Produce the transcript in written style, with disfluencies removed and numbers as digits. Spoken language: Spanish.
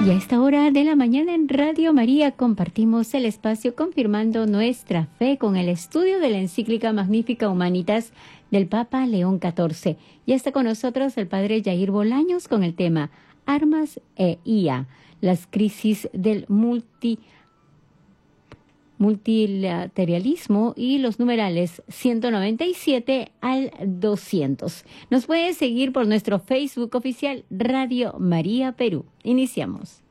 Y a esta hora de la mañana en Radio María compartimos el espacio confirmando nuestra fe con el estudio de la encíclica Magnificat Humanitas del Papa León XIV. Ya está con nosotros el padre Jair Bolaños con el tema Armas e IA, las crisis del multilateralismo y los numerales 197 al 200. Nos puede seguir por nuestro Facebook oficial Radio María Perú. Iniciamos.